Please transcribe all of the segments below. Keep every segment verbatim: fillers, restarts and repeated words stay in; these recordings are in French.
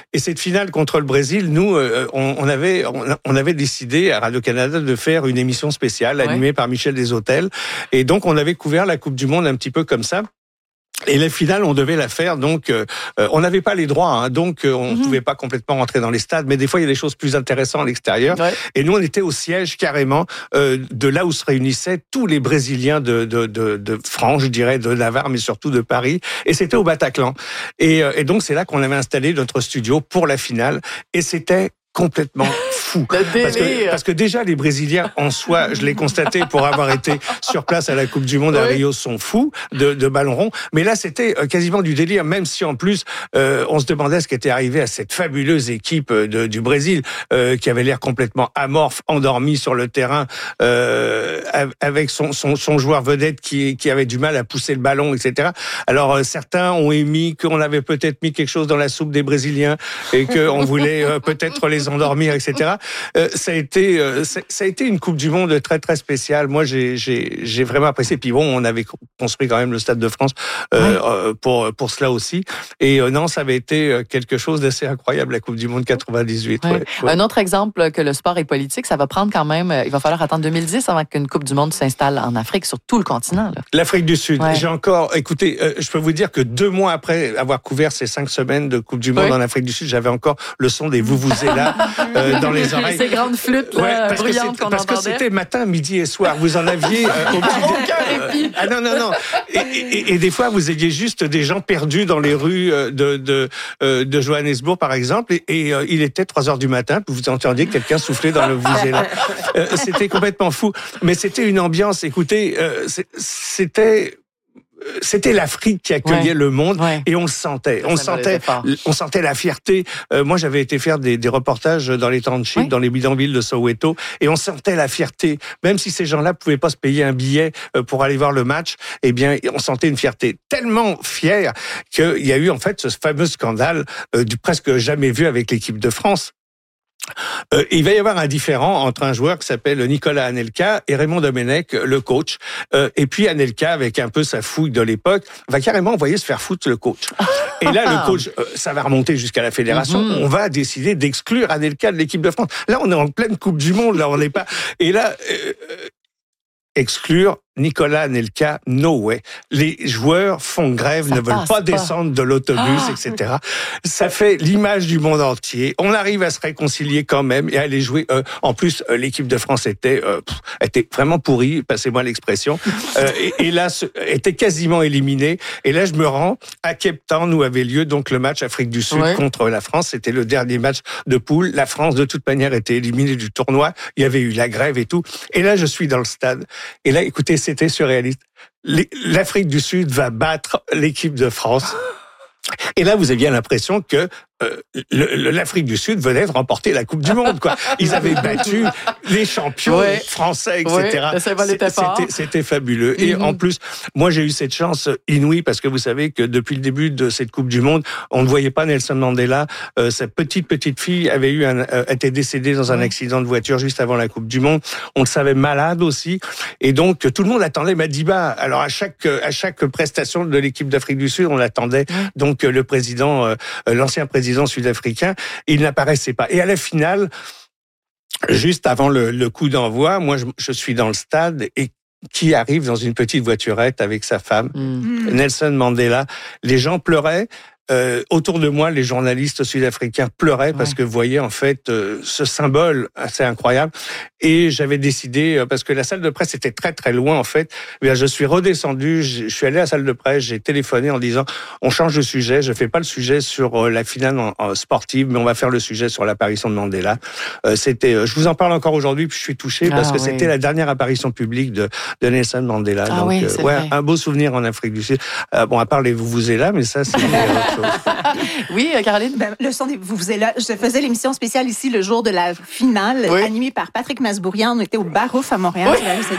Et cette finale contre le Brésil, nous, euh, on, on avait on, on avait décidé à Radio-Canada de faire une émission spéciale animée ouais. par Michel Deshôtels. Et donc, on avait couvert la Coupe du Monde un petit peu comme ça. Et la finale, on devait la faire, donc euh, on n'avait pas les droits, hein, donc euh, on ne mmh. pouvait pas complètement rentrer dans les stades, mais des fois il y a des choses plus intéressantes à l'extérieur. Ouais. Et nous, on était au siège carrément euh, de là où se réunissaient tous les Brésiliens de, de, de, de France, je dirais, de Navarre, mais surtout de Paris. Et c'était au Bataclan. Et, euh, et donc c'est là qu'on avait installé notre studio pour la finale. Et c'était complètement fou. Parce que, parce que déjà, les Brésiliens, en soi, je l'ai constaté pour avoir été sur place à la Coupe du Monde à oui. Rio, sont fous de, de ballon rond. Mais là, c'était quasiment du délire, même si en plus, euh, on se demandait ce qui était arrivé à cette fabuleuse équipe de, du Brésil, euh, qui avait l'air complètement amorphe, endormie sur le terrain, euh, avec son, son, son joueur vedette qui, qui avait du mal à pousser le ballon, et cetera. Alors, euh, certains ont émis qu'on avait peut-être mis quelque chose dans la soupe des Brésiliens et qu'on voulait euh, peut-être les endormir, et cetera. Euh, ça a été, euh, ça a été une Coupe du Monde très très spéciale. Moi, j'ai, j'ai, j'ai vraiment apprécié. Puis bon, on avait construit quand même le Stade de France euh, ouais. pour pour cela aussi. Et euh, non, ça avait été quelque chose d'assez incroyable la Coupe du Monde quatre-vingt-dix-huit. Ouais. Ouais. Ouais. Un autre exemple que le sport est politique, ça va prendre quand même. Il va falloir attendre deux mille dix avant qu'une Coupe du Monde s'installe en Afrique sur tout le continent. Là. L'Afrique du Sud. Ouais. J'ai encore, écoutez, euh, je peux vous dire que deux mois après avoir couvert ces cinq semaines de Coupe du Monde ouais. en Afrique du Sud, j'avais encore le son des vuvuzelas euh, dans les oreilles. Ces grandes flûtes là, ouais, bruyantes qu'on parce entendait. Parce que c'était matin, midi et soir. Vous en aviez euh, au petit aucun répit. Ah non non non. Et, et, et des fois, vous aviez juste des gens perdus dans les rues de de de Johannesburg, par exemple, et, et euh, il était trois heures du matin, puis vous entendiez quelqu'un souffler dans le vuvuzela. euh, c'était complètement fou, mais c'était une ambiance. Écoutez, euh, c'était C'était l'Afrique qui accueillait ouais. le monde ouais. et on le sentait. On sentait, on sentait la fierté. Euh, moi, j'avais été faire des, des reportages dans les townships, ouais. dans les bidonvilles de Soweto, et on sentait la fierté. Même si ces gens-là pouvaient pas se payer un billet pour aller voir le match, eh bien, on sentait une fierté tellement fière qu'il y a eu en fait ce fameux scandale euh, du presque jamais vu avec l'équipe de France. Euh, il va y avoir un différend entre un joueur qui s'appelle Nicolas Anelka et Raymond Domenech, le coach. Euh, et puis Anelka, avec un peu sa fouille de l'époque, va carrément envoyer se faire foutre le coach. Et là, le coach, euh, ça va remonter jusqu'à la fédération. Mm-hmm. On va décider d'exclure Anelka de l'équipe de France. Là, on est en pleine Coupe du Monde. Là, on n'est pas. Et là, euh, exclure Nicolas Anelka, no way. Les joueurs font grève, ça ne veulent pas, pas descendre de l'autobus, ah. et cetera. Ça fait l'image du monde entier. On arrive à se réconcilier quand même et à aller jouer. Euh, en plus, euh, l'équipe de France était euh, pff, était vraiment pourrie, passez-moi l'expression. euh, et, et là, ce, était quasiment éliminée. Et là, je me rends à Cape Town où avait lieu donc le match Afrique du Sud ouais. contre la France. C'était le dernier match de poule. La France, de toute manière, était éliminée du tournoi. Il y avait eu la grève et tout. Et là, je suis dans le stade. Et là, écoutez, c'était surréaliste. L'Afrique du Sud va battre l'équipe de France. Et là, vous aviez l'impression que euh, le, l'Afrique du Sud venait de remporter la Coupe du Monde, quoi. Ils avaient battu les champions ouais. français, et cetera. Ouais, ça valait pas. C'était, c'était fabuleux. Mm-hmm. Et en plus, moi, j'ai eu cette chance inouïe parce que vous savez que depuis le début de cette Coupe du Monde, on ne voyait pas Nelson Mandela. Euh, sa petite petite fille avait eu un, euh, était décédée dans un ouais. accident de voiture juste avant la Coupe du Monde. On le savait malade aussi. Et donc, tout le monde attendait Madiba. Alors, à chaque à chaque prestation de l'équipe d'Afrique du Sud, on attendait ouais. donc le président, euh, l'ancien président sud-africain, il n'apparaissait pas. Et à la finale, juste avant le, le coup d'envoi, moi, je, je suis dans le stade et qui arrive dans une petite voiturette avec sa femme, mmh. Nelson Mandela. Les gens pleuraient. Euh, autour de moi, les journalistes sud-africains pleuraient parce ouais. que vous voyez en fait euh, ce symbole assez incroyable. Et j'avais décidé, euh, parce que la salle de presse était très très loin en fait, bien, je suis redescendu, je suis allé à la salle de presse, j'ai téléphoné en disant on change de sujet, je fais pas le sujet sur euh, la finale en, en sportive, mais on va faire le sujet sur l'apparition de Mandela. Euh, c'était, euh, je vous en parle encore aujourd'hui, puis je suis touché parce ah, que oui. c'était la dernière apparition publique de, de Nelson Mandela. Ah, Donc oui, euh, ouais, un beau souvenir en Afrique du Sud. Euh, bon, à part les vuvuzelas, mais ça c'est autre chose. Oui, Caroline? Ben, le son des vuvuzelas. Je faisais l'émission spéciale ici le jour de la finale, oui. animée par Patrick Masbourian. On était au Barouf à Montréal, oui. sur la rue Saint-Denis.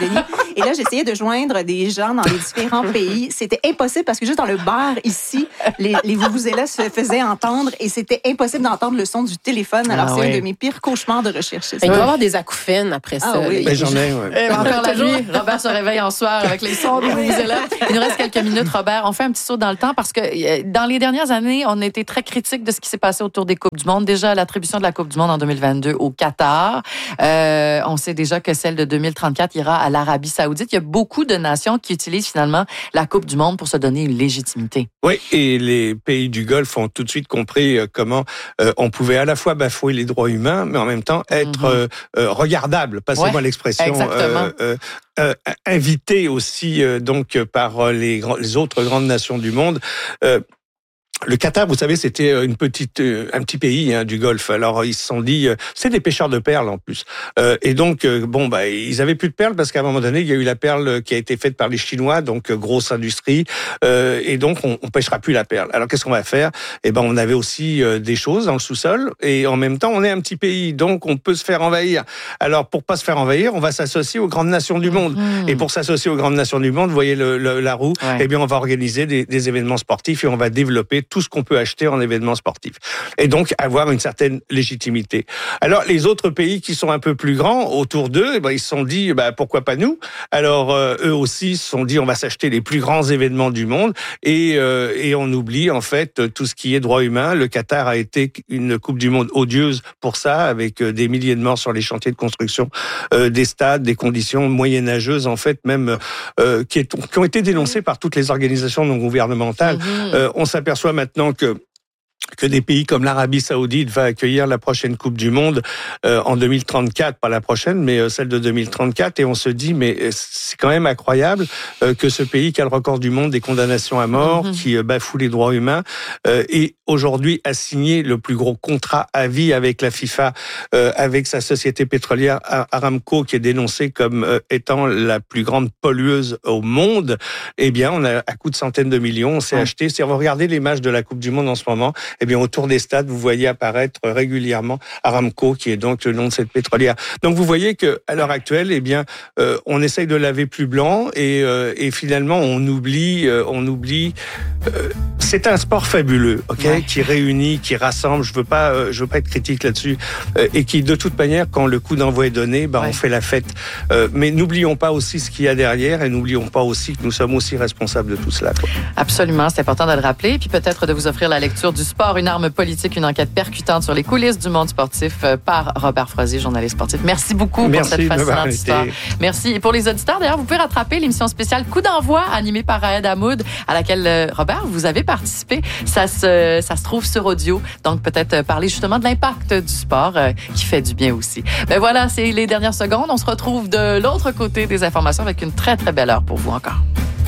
Et là, j'essayais de joindre des gens dans les différents pays. C'était impossible parce que juste dans le bar ici, les, les vuvuzelas se faisaient entendre et c'était impossible d'entendre le son du téléphone. Alors, ah, c'est oui. un de mes pires cauchemars de recherche. Il doit y avoir des acouphènes après ça. Ah, oui. Ben, j'en ai, oui. Et encore la nuit, Robert se réveille en soir avec les sons des vuvuzelas. Il nous reste quelques minutes, Robert. On fait un petit saut dans le temps parce que dans les dernières années, on a été très critique de ce qui s'est passé autour des Coupes du Monde. Déjà, l'attribution de la Coupe du Monde en deux mille vingt-deux au Qatar. Euh, on sait déjà que celle de deux mille trente-quatre ira à l'Arabie Saoudite. Il y a beaucoup de nations qui utilisent finalement la Coupe du Monde pour se donner une légitimité. Oui, et les pays du Golfe ont tout de suite compris comment euh, on pouvait à la fois bafouer les droits humains, mais en même temps être mm-hmm. euh, regardable. Passez-moi ouais, l'expression. Exactement. Euh, euh, euh, invité aussi euh, donc par les, les autres grandes nations du monde. Euh, Le Qatar, vous savez, c'était une petite, un petit pays hein, du Golfe. Alors ils se sont dit, c'est des pêcheurs de perles en plus. Euh, et donc bon, bah ils avaient plus de perles parce qu'à un moment donné, il y a eu la perle qui a été faite par les Chinois, donc grosse industrie. Euh, et donc on, on pêchera plus la perle. Alors qu'est-ce qu'on va faire ? Eh ben on avait aussi des choses dans le sous-sol et en même temps on est un petit pays, donc on peut se faire envahir. Alors pour pas se faire envahir, on va s'associer aux grandes nations du monde. Mmh. Et pour s'associer aux grandes nations du monde, vous voyez le, le, la roue. Ouais. Eh bien on va organiser des, des événements sportifs et on va développer tout ce qu'on peut acheter en événements sportifs. Et donc, avoir une certaine légitimité. Alors, les autres pays qui sont un peu plus grands, autour d'eux, eh ben, ils se sont dit, bah, pourquoi pas nous ? Alors, euh, eux aussi se sont dit, on va s'acheter les plus grands événements du monde et, euh, et on oublie, en fait, tout ce qui est droits humains. Le Qatar a été une Coupe du Monde odieuse pour ça, avec des milliers de morts sur les chantiers de construction euh, des stades, des conditions moyenâgeuses, en fait, même, euh, qui, est, qui ont été dénoncées par toutes les organisations non gouvernementales. Mmh. Euh, on s'aperçoit maintenant que que des pays comme l'Arabie Saoudite va accueillir la prochaine Coupe du Monde euh, en deux mille trente-quatre, pas la prochaine, mais euh, celle de deux mille trente-quatre, et on se dit, mais c'est quand même incroyable euh, que ce pays qui a le record du monde des condamnations à mort, mm-hmm. qui euh, bafoue les droits humains, euh, et aujourd'hui a signé le plus gros contrat à vie avec la FIFA, euh, avec sa société pétrolière Aramco, qui est dénoncée comme euh, étant la plus grande pollueuse au monde. Eh bien, on a à coût de centaines de millions, on s'est mm. acheté. Si vous regardez les matchs de la Coupe du Monde en ce moment, eh bien, autour des stades, vous voyez apparaître régulièrement Aramco, qui est donc le nom de cette pétrolière. Donc, vous voyez que à l'heure actuelle, eh bien, euh, on essaye de laver plus blanc et, euh, et finalement, on oublie, euh, on oublie. Euh, c'est un sport fabuleux, ok, ouais. qui réunit, qui rassemble. Je veux pas, euh, je veux pas être critique là-dessus, euh, et qui, de toute manière, quand le coup d'envoi est donné, bah, ouais. on fait la fête. Euh, mais n'oublions pas aussi ce qu'il y a derrière, et n'oublions pas aussi que nous sommes aussi responsables de tout cela, quoi. Absolument, c'est important de le rappeler, puis peut-être de vous offrir la lecture du Sport, une arme politique, une enquête percutante sur les coulisses du monde sportif par Robert Froissier, journaliste sportif. Merci beaucoup Merci pour cette fascinante histoire. Merci. Et pour les auditeurs, d'ailleurs, vous pouvez rattraper l'émission spéciale Coup d'envoi, animée par Raed Hamoud, à laquelle, Robert, vous avez participé. Ça se, ça se trouve sur audio. Donc, peut-être parler justement de l'impact du sport euh, qui fait du bien aussi. Ben voilà, c'est les dernières secondes. On se retrouve de l'autre côté des informations avec une très, très belle heure pour vous encore.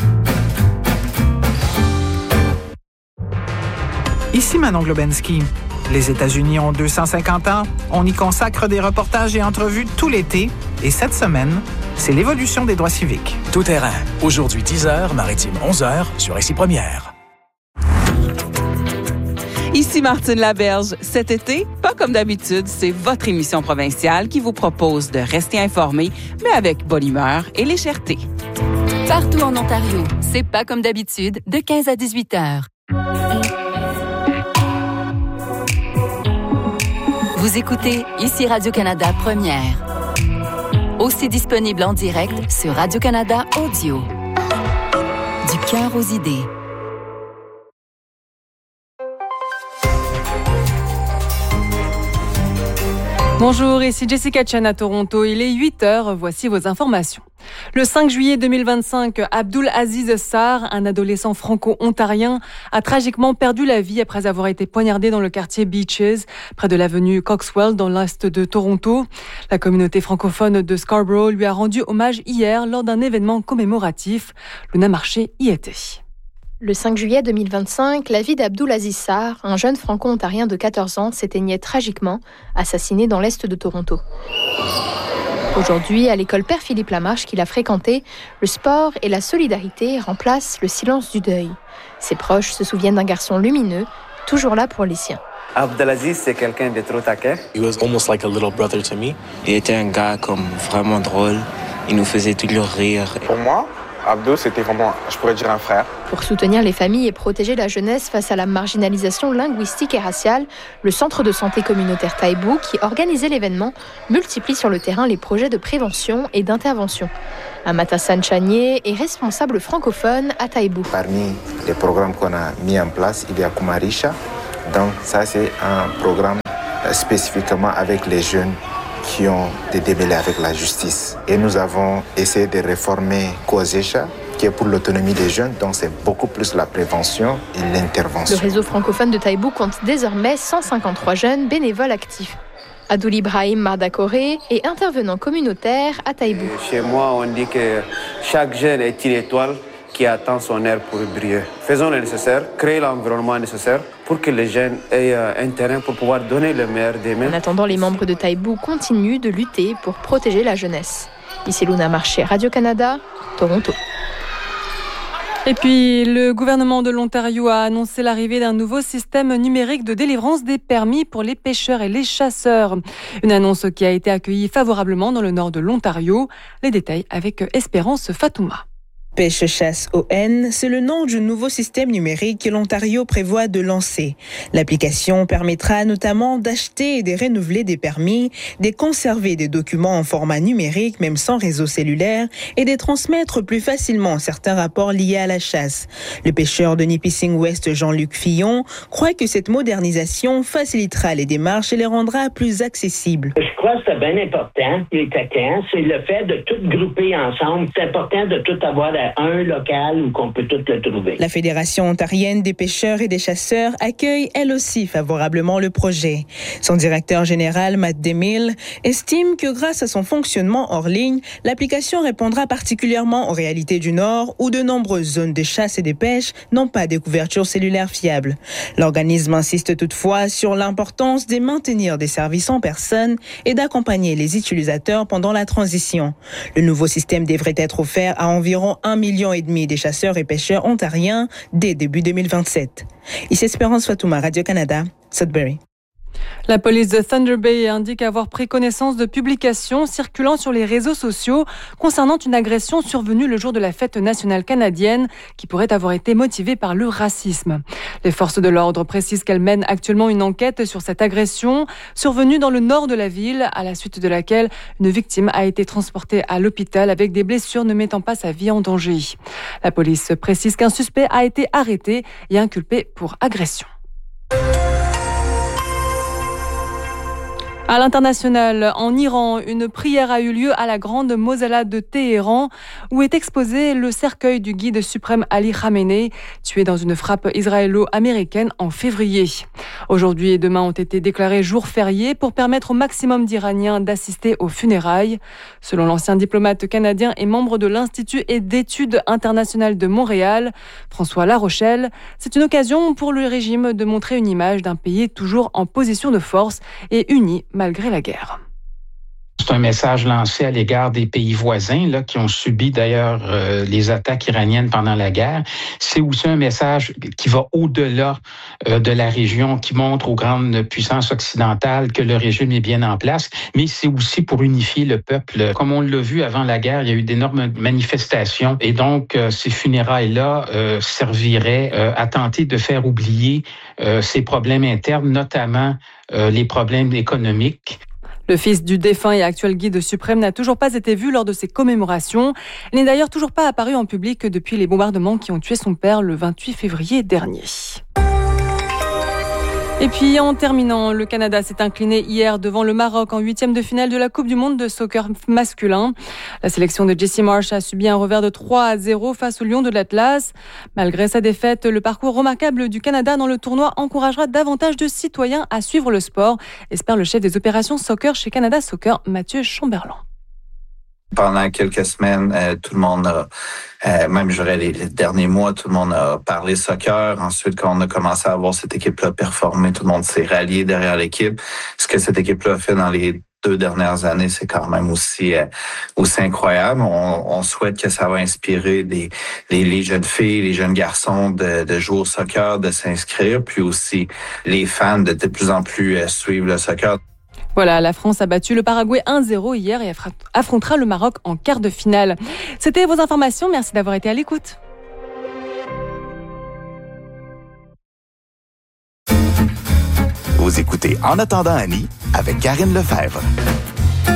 Ici Manon Globensky. Les États-Unis ont deux cent cinquante ans. On y consacre des reportages et entrevues tout l'été. Et cette semaine, c'est l'évolution des droits civiques. Tout terrain. Aujourd'hui, dix heures, Maritime, onze heures, sur Ici Première. Ici Martine Laberge. Cet été, pas comme d'habitude, c'est votre émission provinciale qui vous propose de rester informé, mais avec bonne humeur et légèreté. Partout en Ontario, c'est pas comme d'habitude, de quinze à dix-huit heures. Vous écoutez Ici Radio-Canada Première. Aussi disponible en direct sur Radio-Canada Audio. Du cœur aux idées. Bonjour, ici Jessica Chen à Toronto. Il est huit heures, voici vos informations. Le cinq juillet deux mille vingt-cinq, Abdul Aziz Sarr, un adolescent franco-ontarien, a tragiquement perdu la vie après avoir été poignardé dans le quartier Beaches, près de l'avenue Coxwell, dans l'est de Toronto. La communauté francophone de Scarborough lui a rendu hommage hier lors d'un événement commémoratif. Luna Marché y était. Le cinq juillet deux mille vingt-cinq, la vie d'Abdul Aziz Sarr, un jeune franco-ontarien de quatorze ans, s'éteignait tragiquement, assassiné dans l'est de Toronto. Aujourd'hui, à l'école Père Philippe Lamarche qu'il a fréquentée, le sport et la solidarité remplacent le silence du deuil. Ses proches se souviennent d'un garçon lumineux, toujours là pour les siens. Abdelaziz, c'est quelqu'un de trop taquin. He was almost like a little brother to me. Il était un gars comme vraiment drôle, il nous faisait toujours rire. Pour moi, Abdou, c'était vraiment, je pourrais dire, un frère. Pour soutenir les familles et protéger la jeunesse face à la marginalisation linguistique et raciale, le centre de santé communautaire Taïbou, qui organisait l'événement, multiplie sur le terrain les projets de prévention et d'intervention. Amatassan Chanier est responsable francophone à Taïbou. Parmi les programmes qu'on a mis en place, il y a Kumarisha. Donc ça, c'est un programme spécifiquement avec les jeunes qui ont des démêlés avec la justice. Et nous avons essayé de réformer Kozesha, qui est pour l'autonomie des jeunes, donc c'est beaucoup plus la prévention et l'intervention. Le réseau francophone de Taïbou compte désormais cent cinquante-trois jeunes bénévoles actifs. Adoul Ibrahim Mardakoré est intervenant communautaire à Taïbou. Chez moi, on dit que chaque jeune est une étoile qui attend son heure pour briller. Faisons le nécessaire, créer l'environnement nécessaire pour que les jeunes aient un terrain pour pouvoir donner le meilleur d'eux-mêmes. En attendant, les membres de Taïbou continuent de lutter pour protéger la jeunesse. Ici Luna Marché, Radio-Canada, Toronto. Et puis, le gouvernement de l'Ontario a annoncé l'arrivée d'un nouveau système numérique de délivrance des permis pour les pêcheurs et les chasseurs. Une annonce qui a été accueillie favorablement dans le nord de l'Ontario. Les détails avec Espérance Fatouma. Pêche-Chasse O N, c'est le nom du nouveau système numérique que l'Ontario prévoit de lancer. L'application permettra notamment d'acheter et de renouveler des permis, de conserver des documents en format numérique, même sans réseau cellulaire, et de transmettre plus facilement certains rapports liés à la chasse. Le pêcheur de Nipissing West, Jean-Luc Fillon, croit que cette modernisation facilitera les démarches et les rendra plus accessibles. Je crois que c'est bien important, les taquins, c'est le fait de tout grouper ensemble. C'est important de tout avoir un local où qu'on peut tout le trouver. La Fédération ontarienne des pêcheurs et des chasseurs accueille elle aussi favorablement le projet. Son directeur général, Matt DeMille, estime que grâce à son fonctionnement hors ligne, l'application répondra particulièrement aux réalités du Nord où de nombreuses zones de chasse et de pêche n'ont pas de couverture cellulaire fiable. L'organisme insiste toutefois sur l'importance de maintenir des services en personne et d'accompagner les utilisateurs pendant la transition. Le nouveau système devrait être offert à environ un million et demi des chasseurs et pêcheurs ontariens dès début deux mille vingt-sept. Ici Espérance Fatouma, Radio-Canada, Sudbury. La police de Thunder Bay indique avoir pris connaissance de publications circulant sur les réseaux sociaux concernant une agression survenue le jour de la fête nationale canadienne qui pourrait avoir été motivée par le racisme. Les forces de l'ordre précisent qu'elles mènent actuellement une enquête sur cette agression survenue dans le nord de la ville, à la suite de laquelle une victime a été transportée à l'hôpital avec des blessures ne mettant pas sa vie en danger. La police précise qu'un suspect a été arrêté et inculpé pour agression. À l'international, en Iran, une prière a eu lieu à la grande mausolée de Téhéran, où est exposé le cercueil du guide suprême Ali Khamenei, tué dans une frappe israélo-américaine en février. Aujourd'hui et demain ont été déclarés jours fériés pour permettre au maximum d'Iraniens d'assister aux funérailles. Selon l'ancien diplomate canadien et membre de l'Institut d'études internationales de Montréal, François Larochelle, c'est une occasion pour le régime de montrer une image d'un pays toujours en position de force et uni malgré la guerre. C'est un message lancé à l'égard des pays voisins là, qui ont subi d'ailleurs euh, les attaques iraniennes pendant la guerre. C'est aussi un message qui va au-delà euh, de la région, qui montre aux grandes puissances occidentales que le régime est bien en place, mais c'est aussi pour unifier le peuple. Comme on l'a vu avant la guerre, il y a eu d'énormes manifestations et donc euh, ces funérailles-là euh, serviraient euh, à tenter de faire oublier euh, ces problèmes internes, notamment euh, les problèmes économiques. Le fils du défunt et actuel guide suprême n'a toujours pas été vu lors de ces commémorations. Il n'est d'ailleurs toujours pas apparu en public depuis les bombardements qui ont tué son père le vingt-huit février dernier. Et puis en terminant, le Canada s'est incliné hier devant le Maroc en huitième de finale de la Coupe du monde de soccer masculin. La sélection de Jesse Marsh a subi un revers de trois à zéro face au Lion de l'Atlas. Malgré sa défaite, le parcours remarquable du Canada dans le tournoi encouragera davantage de citoyens à suivre le sport, espère le chef des opérations soccer chez Canada Soccer, Mathieu Chamberlain. Pendant quelques semaines, euh, tout le monde a, euh, même je dirais les, les derniers mois, tout le monde a parlé soccer. Ensuite, quand on a commencé à voir cette équipe-là performer, tout le monde s'est rallié derrière l'équipe. Ce que cette équipe-là a fait dans les deux dernières années, c'est quand même aussi euh, aussi incroyable. On, on souhaite que ça va inspirer des, les, les jeunes filles, les jeunes garçons de, de jouer au soccer, de s'inscrire, puis aussi les fans de de plus en plus euh, suivre le soccer. Voilà, la France a battu le Paraguay un zéro hier et affrontera le Maroc en quart de finale. C'était vos informations. Merci d'avoir été à l'écoute. Vous écoutez En attendant Annie avec Karine Lefebvre.